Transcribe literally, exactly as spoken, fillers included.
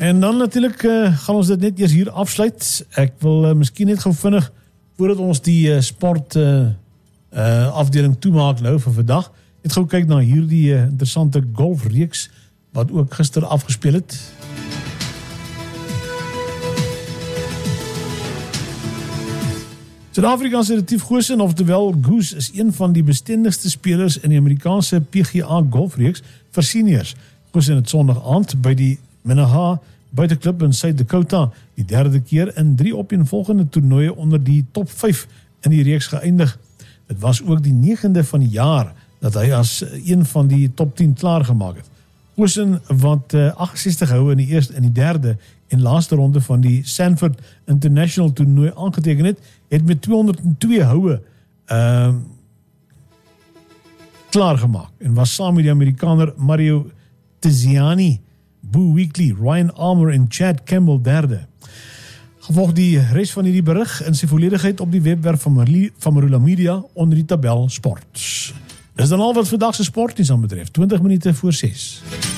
En dan natuurlijk uh, gaan ons dit net eers hier afsluit. Ek wil uh, miskien net gou vinnig, voordat ons die uh, sport uh, uh, afdeling toemaak nou vir vandag, net gou kyk na hierdie uh, interessante golfreeks, wat ook gister afgespeel het. Suid-Afrikaanse Retief Goosen, oftewel Goose, is een van die bestendigste spelers in die Amerikaanse P G A golfreeks vir seniors. Goosen het sondag aand by die Minnehaha buiteklub in South Dakota die derde keer in drie opeenvolgende toernooie onder die top vyf in die reeks geëindig. Dit was ook die negende van die jaar dat hy as een van die top tien klaargemaak het. Goosen, wat uh, agt ses houe in die eerste en die derde en laaste ronde van die Sanford International toernooi aangeteken het, het met tweehonderd twee houe uh, klaargemaak en was saam met die Amerikaner Mario Tiziani, Boo Weekley, Ryan Armour en Chad Campbell derde. Gevolg die res van hierdie berig in sy volledigheid op die webwerf van, Marli, van Marula Media onder die tabel sport. Dis dan al wat vandag se sportnuus aanbetref, twintig minute voor ses.